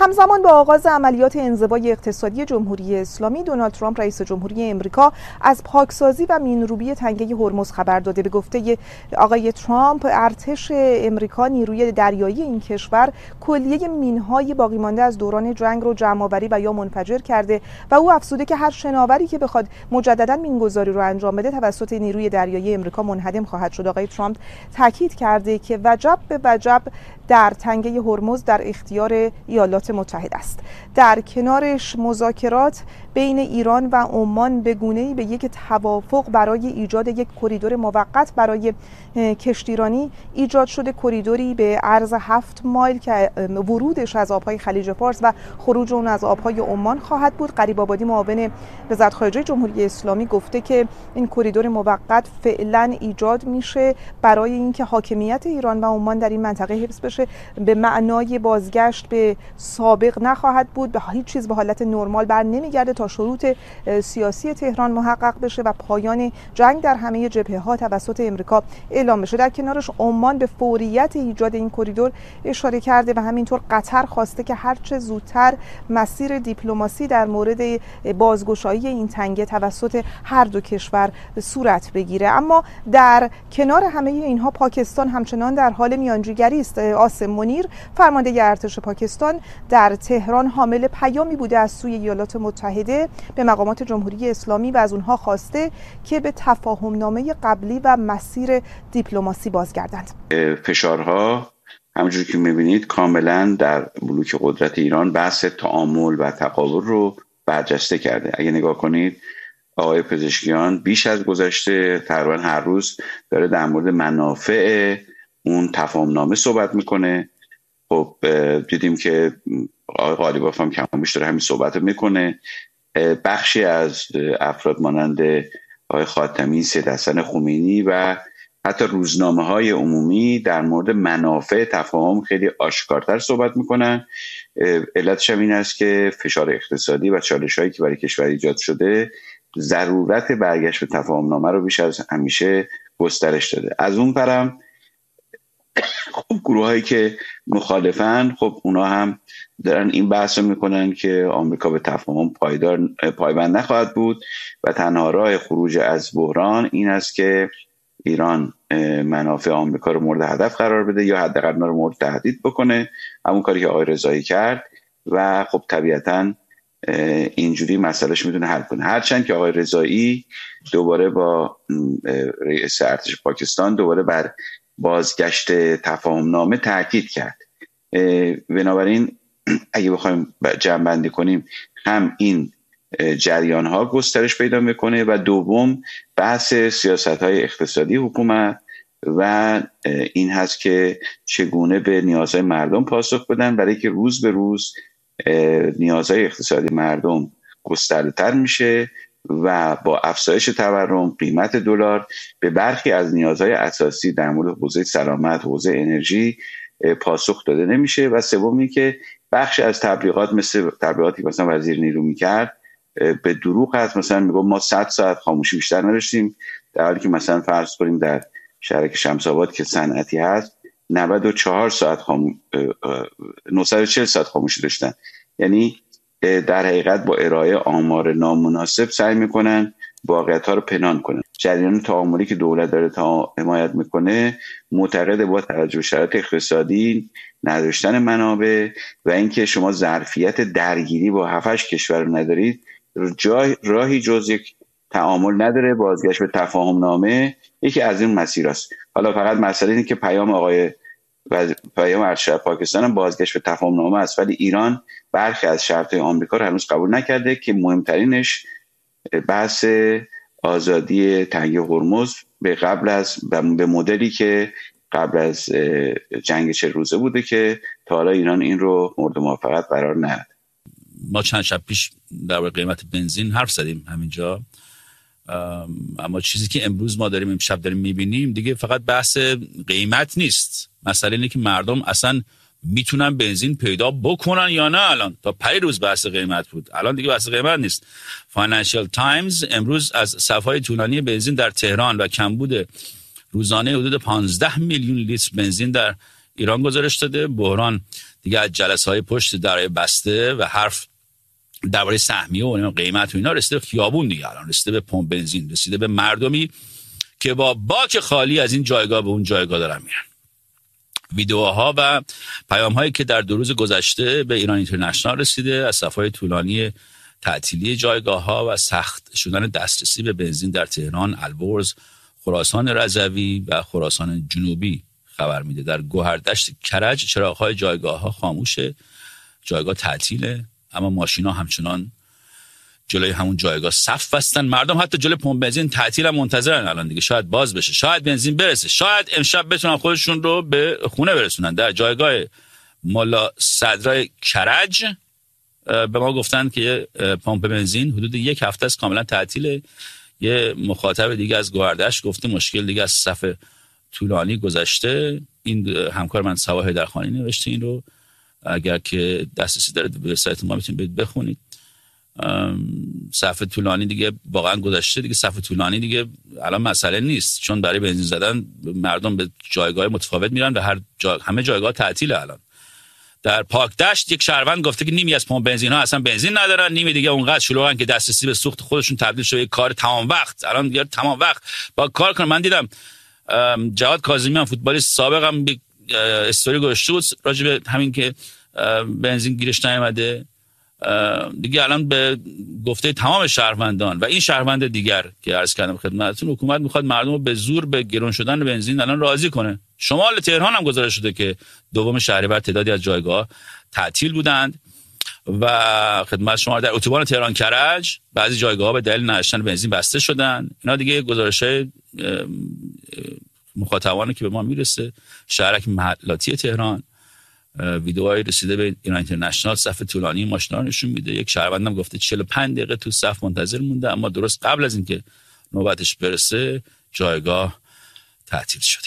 همزمان با آغاز عملیات انزوای اقتصادی جمهوری اسلامی، دونالد ترامپ رئیس جمهوری امریکا از پاکسازی و مین‌روبی تنگه هرمز خبر داده. به گفته آقای ترامپ، ارتش امریکا نیروی دریایی این کشور کلیه مین‌های باقی مانده از دوران جنگ رو جمع‌آوری و یا منفجر کرده و او افزوده که هر شناوری که بخواد مجددا مین‌گذاری رو انجام بده توسط نیروی دریایی امریکا منهدم خواهد شد. آقای ترامپ تاکید کرده که وجب به وجب در تنگه هرمز در اختیار ایالات متحده است. در کنارش مذاکرات بین ایران و عمان به گونه‌ای به یک توافق برای ایجاد یک کریدور موقت برای کشتیرانی ایجاد شده. کریدوری به عرض 7 مایل که ورودش از آبهای خلیج فارس و خروج اون از آبهای عمان خواهد بود. غریب‌آبادی معاون وزارت خارجه جمهوری اسلامی گفته که این کریدور موقت فعلا ایجاد میشه برای اینکه حاکمیت ایران و عمان در این منطقه حفظ بشه. به معنای بازگشت به سابق نخواهد بود، به هیچ چیز به حالت نرمال بر نمیگرده تا شروط سیاسی تهران محقق بشه و پایان جنگ در همه جبهه‌ها توسط امریکا اعلام بشه. در کنارش عمان به فوریت ایجاد این کریدور اشاره کرده و همینطور قطر خواسته که هرچه زودتر مسیر دیپلماسی در مورد بازگشایی این تنگه توسط هر دو کشور صورت بگیره. اما در کنار همه اینها پاکستان همچنان در حال میانجیگری است. آسم منیر فرمانده ارتش پاکستان در تهران حامل پیامی بوده از سوی ایالات متحده به مقامات جمهوری اسلامی و از اونها خواسته که به تفاهم نامه قبلی و مسیر دیپلماسی بازگردند. فشارها همونجوری که می‌بینید کاملا در بلوک قدرت ایران بحث تعامل و تقابل رو برجسته کرده. اگه نگاه کنید آقای پزشکیان بیش از گذشته تقریبا هر روز داره در مورد منافع اون تفاهمنامه صحبت میکنه. خب دیدیم که آقای غالیباف هم کمابیش داره همین صحبت رو میکنه. بخشی از افراد مانند آقای خاتمی، سید حسن خمینی و حتی روزنامه‌های عمومی در مورد منافع تفاهم خیلی آشکارتر صحبت میکنن. علتش هم این است که فشار اقتصادی و چالش‌هایی که برای کشور ایجاد شده ضرورت برگشت به تفاهمنامه رو بیش از همیشه گسترش داده. از اون طرف خب گروهایی که مخالفن، خب اونا هم دارن این بحث رو میکنن که آمریکا به تفاهم پایبند نخواهد بود و تنها راه خروج از بحران این است که ایران منافع آمریکا رو مورد هدف قرار بده یا حداقل اونا رو مورد تهدید بکنه، همون کاری که آقای رضایی کرد و خب طبیعتاً اینجوری مسئلهش میتونه حل کنه. هرچند که آقای رضایی دوباره با رئیس ارتش پاکستان دوباره بر بازگشت تفاهمنامه تاکید کرد. بنابراین اگه بخوایم جمع‌بندی کنیم، هم این جریان ها گسترش پیدا میکنه و دوم بحث سیاست های اقتصادی حکومت و این هست که چگونه به نیازهای مردم پاسخ بدن، برای که روز به روز نیازهای اقتصادی مردم گسترده‌تر میشه و با افزایش تورم، قیمت دلار به برخی از نیازهای اساسی در مورد حوزه سلامت، حوزه انرژی پاسخ داده نمیشه. و سومی که بخش از تبلیغات مثل تبلیغاتی مثلا وزیر نیرو میکرد به دروغ هست. مثلا میگم ما 100 ساعت خاموشی بیشتر نداشتیم، در حالی که مثلا فرض کنیم در شهرک شمس‌آباد که صنعتی هست 94 ساعت 940 ساعت خاموشی داشتن. یعنی در حقیقت با ارائه آمار نامناسب سعی میکنن واقعیت‌ها رو پنهان کنن. جریان تعاملی که دولت داره حمایت میکنه معتقده با توجه به شرایط اقتصادی، نداشتن منابع و اینکه شما ظرفیت درگیری با 7-8 کشور رو ندارید، راهی جز یک تعامل نداره. بازگشت به تفاهمنامه یکی از این مسیراست. حالا فقط مسئله اینه که پیام ارتش پاکستان هم بازگشت به تفاهمنامه است، ولی ایران برخی از شرط‌های آمریکا رو هنوز قبول نکرده که مهمترینش بحث آزادی تنگه هرمز به مدلی که قبل از جنگ 40 روزه بوده که تا حالا ایران این رو مورد موافقت قرار نداد. ما چند شب پیش در قیمت بنزین حرف زدیم همینجا، اما چیزی که امروز ما داریم امشب داریم میبینیم دیگه فقط بحث قیمت نیست. مسئله اینه که مردم اصلا میتونن بنزین پیدا بکنن یا نه. الان تا 5 روز بحث قیمت بود، الان دیگه بحث قیمت نیست. فاینانشال تایمز امروز از صفحه طولانی بنزین در تهران و کمبود روزانه حدود 15 میلیون لیتر بنزین در ایران گزارش داده. بحران دیگه از جلسه‌های پشت درای بسته و حرف درباره سهمیه و قیمت و اینا رسیده به خیابون دیگه. الان رسیده به پمپ بنزین، رسیده به مردمی که با باک خالی از این جایگاه به اون جایگاه دارن میرن. ویدیوها و پیام‌هایی که در 2 روز گذشته به ایران اینترنشنال رسیده از صفحه‌های طولانی تعطیلی جایگاه‌ها و سخت شدن دسترسی به بنزین در تهران، البرز، خراسان رضوی و خراسان جنوبی خبر میده. در گوهردشت کرج چراغ‌های جایگاه‌ها خاموشه، جایگاه تعطیله، اما ماشینا همچنان جلوی همون جایگاه صف بستن. مردم حتی جلوی پمپ بنزین تعطیل هم منتظرن الان دیگه، شاید باز بشه، شاید بنزین برسه، شاید امشب بتونن خودشون رو به خونه برسونن. در جایگاه ملا صدرای کرج به ما گفتن که پمپ بنزین حدود 1 هفته است کاملا تعطیله. یه مخاطب دیگه از گوهردشت گفته مشکل دیگه از صف طولانی گذشته. این همکار من سواح حیدرخانی نوشته این رو، اگر که دسترسی داره به سایت ما میتونید بخونید. صف طولانی دیگه واقعا گذشته دیگه، صف طولانی دیگه الان مسئله نیست، چون برای بنزین زدن مردم به جایگاه متفاوت میرن و همه جایگاه تعطیله. الان در پاکدشت یک شهروند گفته که نیمی از پمپ بنزین ها اصلا بنزین ندارن، نیمی دیگه اونقدر شلوغن که دسترسی به سوخت خودشون تبدیل شده یک کار تمام وقت. الان دیگه تمام وقت با کار کنن. من دیدم جواد کاظمیان فوتبالیست سابقم استوری گذاشته بود راجع به همین که بنزین گیرش نیامده دیگه. الان به گفته تمام شهروندان و این شهروند دیگر که عرض کردم خدمتتون، حکومت میخواد مردم رو به زور به گرون شدن بنزین الان راضی کنه. شمال تهران هم گزارش شده که 2 شهریور تعدادی از جایگاه تعطیل بودند و خدمت شما در اتوبان تهران کرج بعضی جایگاه‌ها به دلیل نداشتن بنزین بسته شدن. اینا دیگه گزارش‌های مخاطبانی که به ما میرسه. شهرک محلاتی تهران ویدیوهایی رسیده به ایران اینترنشنال، صف طولانی ماشینا رو نشون میده. یک شهروندم گفته 45 دقیقه تو صف منتظر مونده، اما درست قبل از اینکه نوبتش برسه جایگاه تعطیل شده.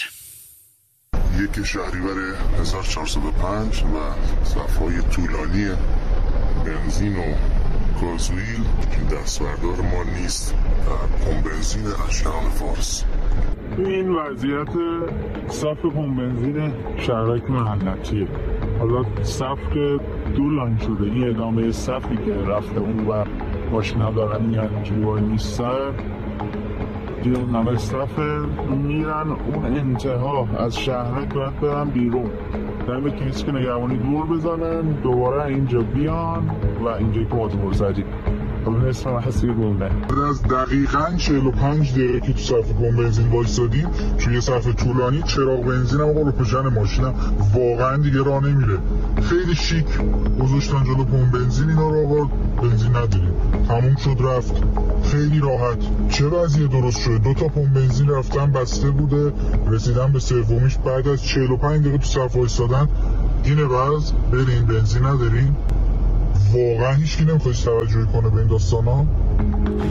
1 شهریور 1405 و صف‌های طولانی بنزین و گازوئیل که دستبردار ما نیست در پمپ بنزین اشکان فارس. این وضعیت صف پمپ بنزین شهرک محلتیه. حالا صف که دو لاین شده، این ادامه صفی که رفته اون و ماشینا دارن میان که وای نیستن دیگه اون همه صف میرن اون انتها از شهرک باید برن بیرون، دمه کسی که نگهبانی دور بزنن دوباره اینجا بیان و اینجا که ماتمور زدیم. حالا نصف محصیل بونده از دقیقاً 45 دقیقه که تو صف پمپ بنزین وایسادیم توی صف طولانی، چراغ بنزین هم رو پشن ماشینم واقعا دیگه راه نمیره. خیلی شیک گذاشتن جلو پمپ بنزین، اینا رو آقا بنزین نداریم، تموم شد رفت. خیلی راحت. چه وضعیه درست شده؟ 2 پمپ بنزین رفتن بسته بوده، رسیدن به سومیش بعد از 45 دقیقه تو صف وایسادن. اینه وضع. بریم بنزین نداریم. واقعا هیچکی نمیخواد توجه کنه به این داستانا.